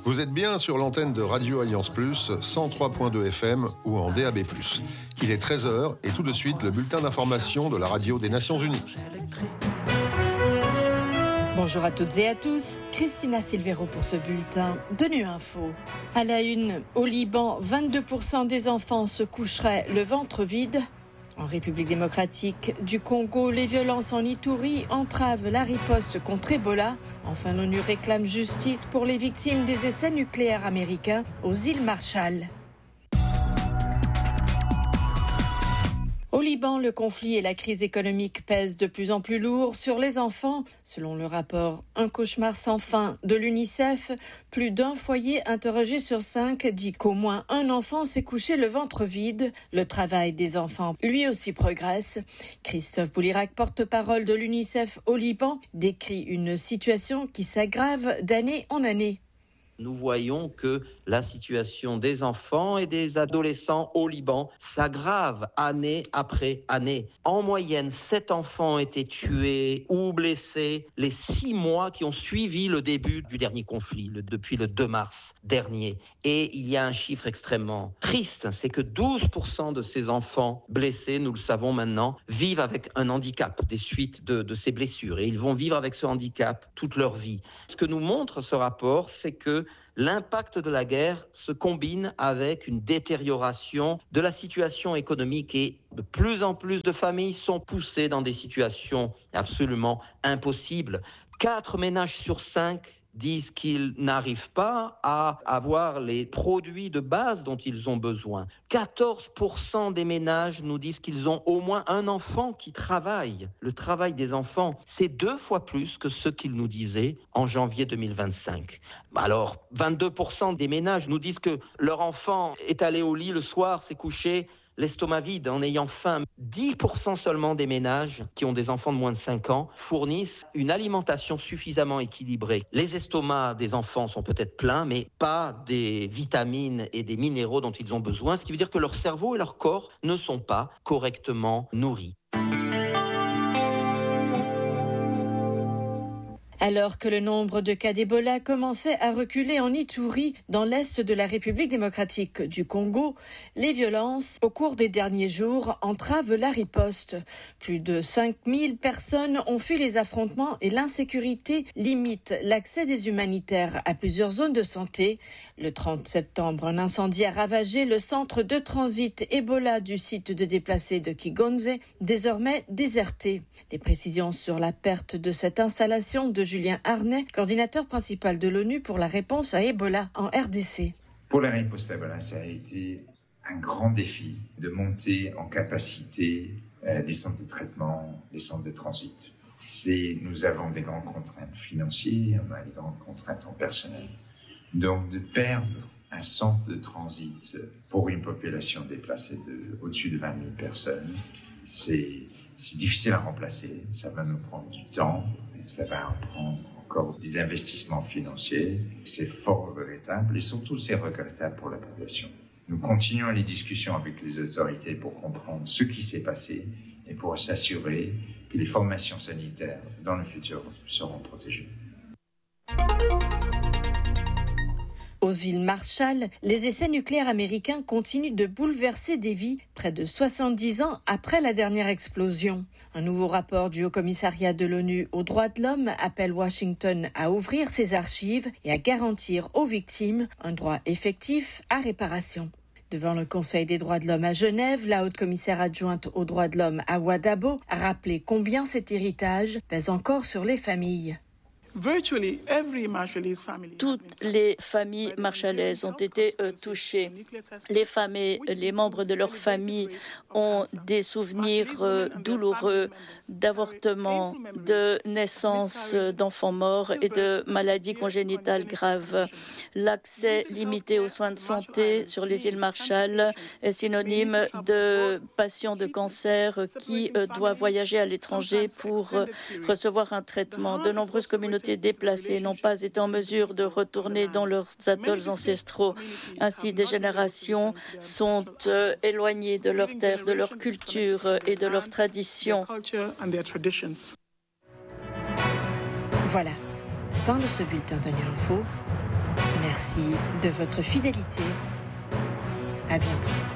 Vous êtes bien sur l'antenne de Radio Alliance Plus, 103.2 FM ou en DAB+. Il est 13h et tout de suite le bulletin d'information de la radio des Nations Unies. Bonjour à toutes et à tous, Christina Silvero pour ce bulletin de Nu Info. À la une, au Liban, 22% des enfants se coucheraient le ventre vide. En République démocratique du Congo, les violences en Ituri entravent la riposte contre Ebola. Enfin, l'ONU réclame justice pour les victimes des essais nucléaires américains aux îles Marshall. Au Liban, le conflit et la crise économique pèsent de plus en plus lourd sur les enfants. Selon le rapport « Un cauchemar sans fin » de l'UNICEF, plus d'un foyer interrogé sur 5 dit qu'au moins un enfant s'est couché le ventre vide. Le travail des enfants, lui aussi, progresse. Christophe Boulirac, porte-parole de l'UNICEF au Liban, décrit une situation qui s'aggrave d'année en année. Nous voyons que la situation des enfants et des adolescents au Liban s'aggrave année après année. En moyenne, 7 enfants ont été tués ou blessés les 6 mois qui ont suivi le début du dernier conflit, depuis le 2 mars dernier. Et il y a un chiffre extrêmement triste, c'est que 12% de ces enfants blessés, nous le savons maintenant, vivent avec un handicap des suites de ces blessures. Et ils vont vivre avec ce handicap toute leur vie. Ce que nous montre ce rapport, c'est que l'impact de la guerre se combine avec une détérioration de la situation économique et de plus en plus de familles sont poussées dans des situations absolument impossibles. 4 ménages sur 5 disent qu'ils n'arrivent pas à avoir les produits de base dont ils ont besoin. 14% des ménages nous disent qu'ils ont au moins un enfant qui travaille. Le travail des enfants, c'est 2 fois plus que ce qu'ils nous disaient en janvier 2025. Alors, 22% des ménages nous disent que leur enfant est allé au lit le soir, s'est couché l'estomac vide, en ayant faim. 10% seulement des ménages qui ont des enfants de moins de 5 ans fournissent une alimentation suffisamment équilibrée. Les estomacs des enfants sont peut-être pleins, mais pas des vitamines et des minéraux dont ils ont besoin, ce qui veut dire que leur cerveau et leur corps ne sont pas correctement nourris. Alors que le nombre de cas d'Ebola commençait à reculer en Ituri, dans l'est de la République démocratique du Congo, les violences, au cours des derniers jours, entravent la riposte. Plus de 5000 personnes ont fui les affrontements et l'insécurité limite l'accès des humanitaires à plusieurs zones de santé. Le 30 septembre, un incendie a ravagé le centre de transit Ebola du site de déplacés de Kigonze, désormais déserté. Les précisions sur la perte de cette installation de Julien Arnay, coordinateur principal de l'ONU pour la réponse à Ebola en RDC. Pour la réponse à Ebola, ça a été un grand défi de monter en capacité les centres de traitement, les centres de transit. Nous avons des grandes contraintes financières, on a des grandes contraintes en personnel. Donc de perdre un centre de transit pour une population déplacée de au-dessus de 20 000 personnes, c'est difficile à remplacer, ça va nous prendre du temps. Ça va prendre encore des investissements financiers. C'est fort regrettable et surtout c'est regrettable pour la population. Nous continuons les discussions avec les autorités pour comprendre ce qui s'est passé et pour s'assurer que les formations sanitaires dans le futur seront protégées. Aux îles Marshall, les essais nucléaires américains continuent de bouleverser des vies près de 70 ans après la dernière explosion. Un nouveau rapport du Haut-Commissariat de l'ONU aux droits de l'homme appelle Washington à ouvrir ses archives et à garantir aux victimes un droit effectif à réparation. Devant le Conseil des droits de l'homme à Genève, la haute-commissaire adjointe aux droits de l'homme à Ouadabo a rappelé combien cet héritage pèse encore sur les familles. Toutes les familles marshallaises ont été touchées. Les femmes et les membres de leur famille ont des souvenirs douloureux d'avortements, de naissance d'enfants morts et de maladies congénitales graves. L'accès limité aux soins de santé sur les îles Marshall est synonyme de patients de cancer qui doivent voyager à l'étranger pour recevoir un traitement. De nombreuses communautés déplacés n'ont pas été en mesure de retourner dans leurs atolls ancestraux. Ainsi, des générations sont éloignées de leur terre, de leur culture et de leurs traditions. Voilà, fin de ce bulletin de Nu Info. Merci. Merci de votre fidélité. À bientôt.